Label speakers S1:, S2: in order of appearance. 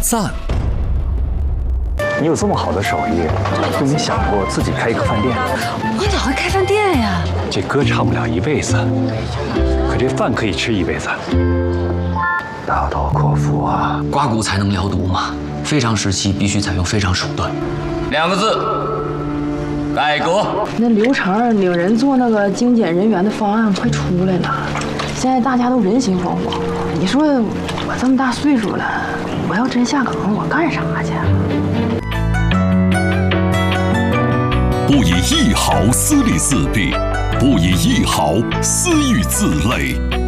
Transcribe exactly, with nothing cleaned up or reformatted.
S1: 赞。
S2: 你有这么好的手艺，就没想过自己开一个饭店？
S3: 我哪会开饭店呀？
S2: 这歌唱不了一辈子，可这饭可以吃一辈子。大刀阔斧啊！
S4: 刮骨才能疗毒嘛，非常时期必须采用非常手段。两个字：改革。
S5: 那刘成领人做那个精简人员的方案快出来了，现在大家都人心惶惶。你说我这么大岁数了，我要真下岗，我干啥去？
S1: 不以一毫私利自弊，不以一毫私欲自累。